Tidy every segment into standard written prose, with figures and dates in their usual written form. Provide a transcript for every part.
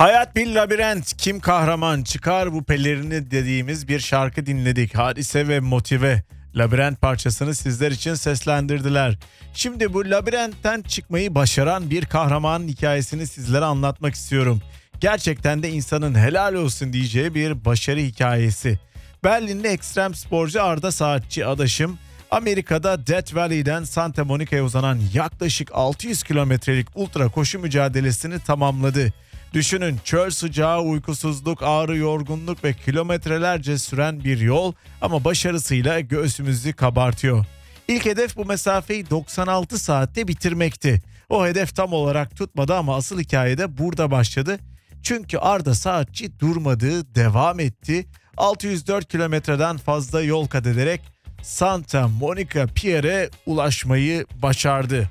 Hayat bir labirent, kim kahraman çıkar bu pelerini dediğimiz bir şarkı dinledik. Hadise ve Motive labirent parçasını sizler için seslendirdiler. Şimdi bu labirentten çıkmayı başaran bir kahraman hikayesini sizlere anlatmak istiyorum. Gerçekten de insanın helal olsun diyeceği bir başarı hikayesi. Berlinli ekstrem sporcu Arda Saatçi adaşım Amerika'da Death Valley'den Santa Monica'ya uzanan yaklaşık 600 kilometrelik ultra koşu mücadelesini tamamladı. Düşünün, çöl sıcağı, uykusuzluk, ağrı, yorgunluk ve kilometrelerce süren bir yol ama başarısıyla göğsümüzü kabartıyor. İlk hedef bu mesafeyi 96 saatte bitirmekti. O hedef tam olarak tutmadı ama asıl hikaye de burada başladı. Çünkü Arda Saatçi durmadı, devam etti. 604 kilometreden fazla yol kat ederek Santa Monica Pier'e ulaşmayı başardı.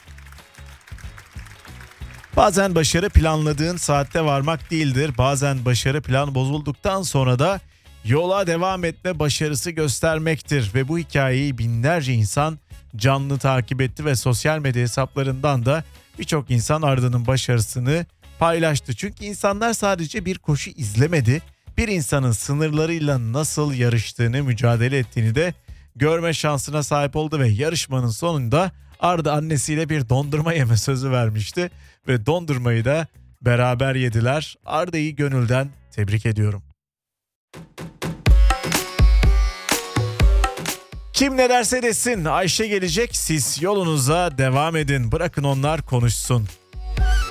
Bazen başarı planladığın saatte varmak değildir. Bazen başarı plan bozulduktan sonra da yola devam etme başarısı göstermektir. Ve bu hikayeyi binlerce insan canlı takip etti ve sosyal medya hesaplarından da birçok insan Arda'nın başarısını paylaştı. Çünkü insanlar sadece bir koşu izlemedi. Bir insanın sınırlarıyla nasıl yarıştığını, mücadele ettiğini de görme şansına sahip oldu ve yarışmanın sonunda Arda annesiyle bir dondurma yeme sözü vermişti ve dondurmayı da beraber yediler. Arda'yı gönülden tebrik ediyorum. Kim ne derse desin, Ayşe gelecek, siz yolunuza devam edin, bırakın onlar konuşsun.